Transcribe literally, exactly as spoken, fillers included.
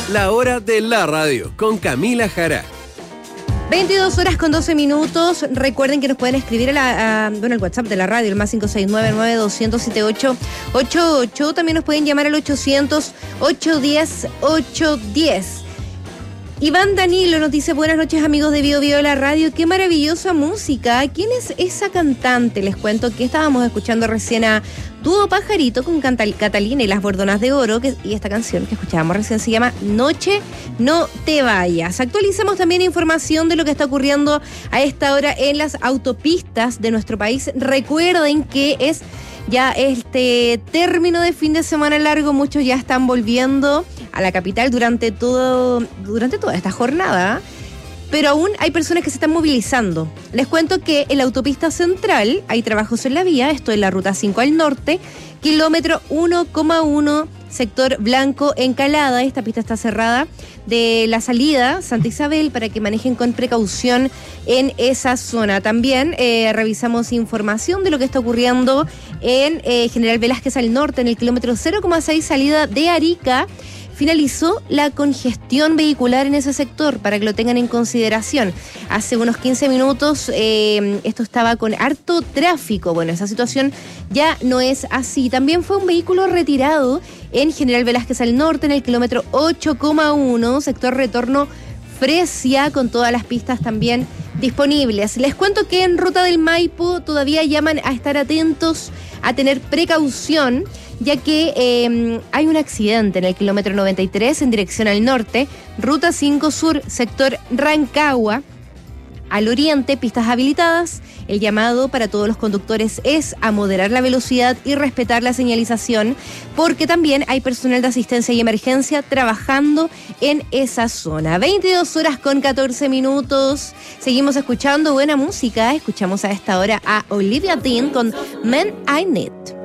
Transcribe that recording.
La hora de la radio con Camila Jara. veintidós horas con doce minutos. Recuerden que nos pueden escribir a la, a, bueno, el WhatsApp de la radio, el más cinco seis nueve nueve dos cero cero siete ocho ocho ocho. También nos pueden llamar al ochocientos ocho diez ocho diez. Iván Danilo nos dice: buenas noches, amigos de Bio Bio La Radio. Qué maravillosa música. ¿Quién es esa cantante? Les cuento que estábamos escuchando recién a Dúo Pajarito con Cantal- Catalina y las Bordonas de Oro, que, y esta canción que escuchábamos recién se llama Noche No Te Vayas. Actualizamos también información de lo que está ocurriendo a esta hora en las autopistas de nuestro país. Recuerden que es ya este término de fin de semana largo. Muchos ya están volviendo a la capital durante todo durante toda esta jornada, pero aún hay personas que se están movilizando. Les cuento que en la autopista central hay trabajos en la vía, esto en la ruta cinco al norte, kilómetro uno coma uno, sector Blanco Encalada. Esta pista está cerrada de la salida Santa Isabel para que manejen con precaución en esa zona. También eh, revisamos información de lo que está ocurriendo en eh, General Velázquez al norte, en el kilómetro cero coma seis, salida de Arica. Finalizó la congestión vehicular en ese sector, para que lo tengan en consideración. Hace unos quince minutos eh, esto estaba con harto tráfico. Bueno, esa situación ya no es así. También fue un vehículo retirado en General Velázquez al norte, en el kilómetro ocho coma uno, sector retorno Fresia, con todas las pistas también disponibles. Les cuento que en Ruta del Maipo todavía llaman a estar atentos, a tener precaución, ya que eh, hay un accidente en el kilómetro noventa y tres en dirección al norte, Ruta cinco Sur, sector Rancagua. Al oriente, pistas habilitadas. El llamado para todos los conductores es a moderar la velocidad y respetar la señalización, porque también hay personal de asistencia y emergencia trabajando en esa zona. veintidós horas con catorce minutos. Seguimos escuchando buena música. Escuchamos a esta hora a Olivia Dean con Men I Need.